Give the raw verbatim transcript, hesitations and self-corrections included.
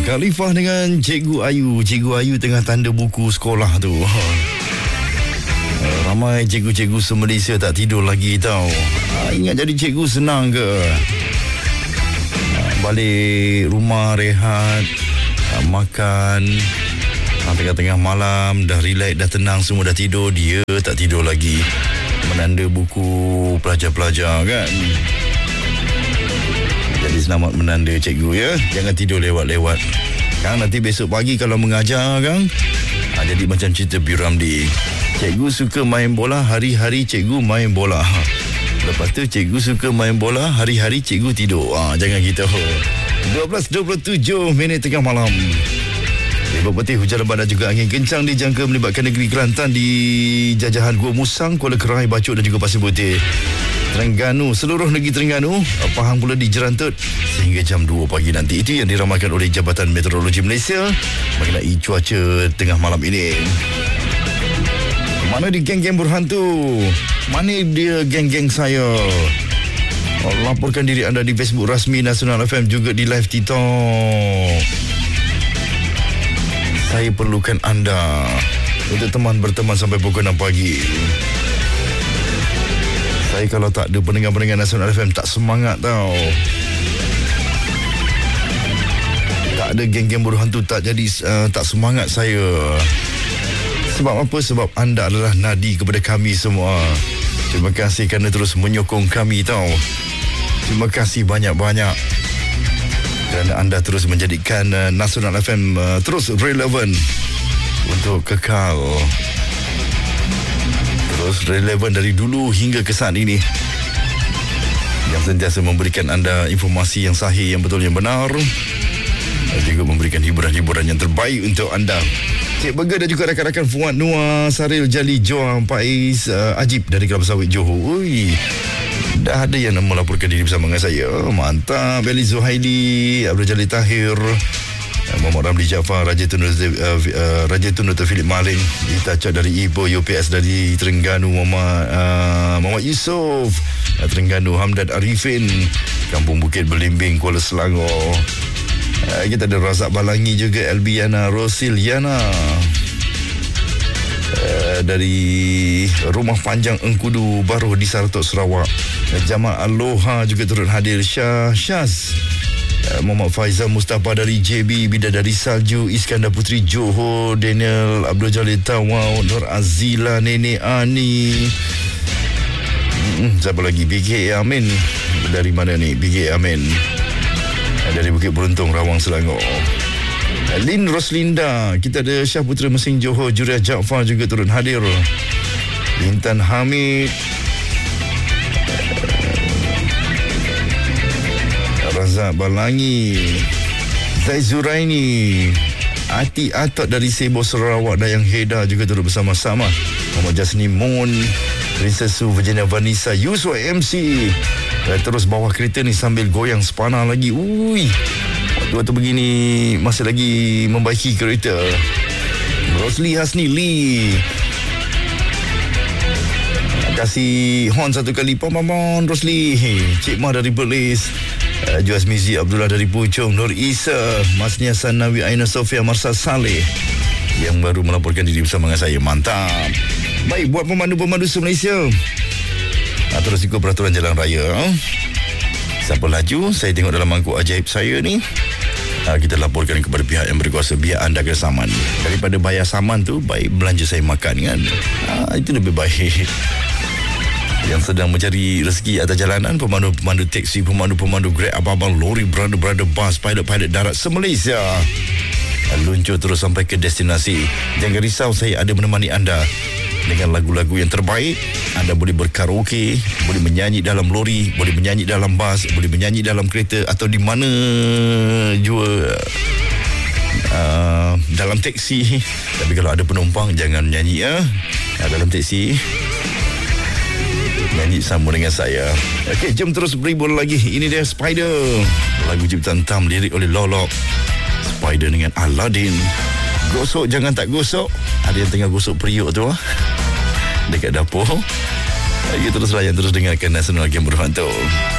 Khalifah dengan Cikgu Ayu. Cikgu Ayu tengah tanda buku sekolah tu. Ramai cikgu-cikgu se-Malaysia tak tidur lagi tau. Ingat jadi cikgu senang ke? Balik rumah rehat, makan, tengah-tengah malam dah relax, dah tenang, semua dah tidur. Dia tak tidur lagi, menanda buku pelajar-pelajar kan. Jadi selamat menanda cikgu ya. Jangan tidur lewat-lewat. Kang nanti besok pagi kalau mengajar Kang, ha, jadi macam cerita P. Ramlee. Cikgu suka main bola, hari-hari cikgu main bola. Lepas tu cikgu suka main bola, hari-hari cikgu tidur. Ha, jangan gitu. dua belas dua puluh tujuh minit tengah malam. Lebat Putih, hujan lebat dan juga angin kencang dijangka melibatkan negeri Kelantan di jajahan Gua Musang, Kuala Kerai, Bacok dan juga Pasir Putih. Terengganu, seluruh negeri Terengganu, Pahang pula dijerantut sehingga jam dua pagi nanti. Itu yang diramalkan oleh Jabatan Meteorologi Malaysia mengenai cuaca tengah malam ini. Mana di geng-geng berhantu? Mana dia geng-geng saya? Oh, laporkan diri anda di Facebook rasmi Nasional F M, juga di live TikTok. Saya perlukan anda untuk teman berteman sampai pukul enam pagi. Saya kalau tak ada pendengar-pendengar Nasional F M tak semangat tau. Tak ada geng-geng berhantu tak jadi uh, tak semangat saya. Sebab apa? Sebab anda adalah nadi kepada kami semua. Terima kasih kerana terus menyokong kami tau. Terima kasih banyak-banyak kerana anda terus menjadikan uh, Nasional F M uh, terus relevan untuk kekal. Terus relevan dari dulu hingga ke saat ini, yang sentiasa memberikan anda informasi yang sahih, yang betul, yang benar, dan juga memberikan hiburan-hiburan yang terbaik untuk anda. Cik Burger dan juga rakan-rakan Fuad Noah, Saril Jali, Joang, Pais, uh, Ajib dari Kelab Sawit Johor. Ui, dah ada yang melaporkan diri bersama dengan saya. Mantap. Beli Zuhaili, Abdul Jalil Tahir, Muhammad Ramli Jaafar, Raja Tun uh, uh, Raja Tun Dr. Philip Maling, Itaca dari Ipoh, U P S dari Terengganu, Muhammad, uh, Muhammad Yusof, uh, Terengganu, Hamdad Arifin, Kampung Bukit Belimbing, Kuala Selangor. Uh, kita ada Razak Balangi juga, Elbiana Rosiliana, uh, dari Rumah Panjang Engkudu Baru di Saratok, Sarawak. uh, Jamal Aloha juga turut hadir. Syah Syaz, Muhammad Faizal Mustafa dari J B, Bida dari Salju, Iskandar Putri Johor, Daniel Abdul Jalil Tawau, Nur Azila, Nenek Ani, hmm, siapa lagi? B K Amin. Dari mana ni? B K Amin dari Bukit Beruntung, Rawang, Selangor. Lin Roslinda. Kita ada Syah Putera Mesing Johor, Juriah Jaafar juga turut hadir. Intan Hamid, Razak Balangi, Zai Zuraini, Ati Atok dari Sebo, Sarawak, Dayang Heda juga turut bersama-sama. Muhammad Jasni Moon, Princess Su, Virginia Vanessa, Yusuf M C. Terus bawah kereta ni sambil goyang sepana lagi. Ui, waktu-waktu begini masih lagi membaiki kereta. Rosli Hasni Lee, kasih horn satu kali. Pamamon Rosli. Cik Mah dari Perlis, Uh, Juaz Mizi Abdullah dari Puchong, Nur Isa, Masnia Sanawi, Aina Sofia, Marsa Saleh yang baru melaporkan diri bersama dengan saya. Mantap. Baik, buat pemandu-pemandu se-Malaysia, uh, terus ikut peraturan jalan raya. uh. Siapa laju, saya tengok dalam mangkuk ajaib saya ni, uh, kita laporkan kepada pihak yang berkuasa, biar anda kena saman. Daripada bayar saman tu, baik belanja saya makan kan. uh, Itu lebih baik. Yang sedang mencari rezeki atas jalanan, pemandu-pemandu teksi, pemandu-pemandu Grab, abang-abang lori, brother-brother bus, pilot-pilot darat se-Malaysia, luncur terus sampai ke destinasi. Jangan risau, saya ada menemani anda dengan lagu-lagu yang terbaik. Anda boleh berkaraoke, boleh menyanyi dalam lori, boleh menyanyi dalam bas, boleh menyanyi dalam kereta atau di mana jua, uh, dalam teksi. Tapi kalau ada penumpang, jangan nyanyi ya dalam teksi. Nyanyi sama dengan saya. Okey, jom terus beri bola lagi. Ini dia Spider, lagu ciptaan Tam, lirik oleh Lolok. Spider dengan Aladdin. Gosok jangan tak gosok. Ada yang tengah gosok periuk tu dekat dapur. Kita terus layan, terus dengarkan Nasional Game Berhantu.